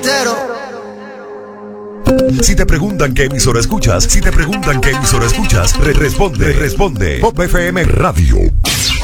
entero. Si te preguntan qué emisora escuchas, responde Pop FM Radio.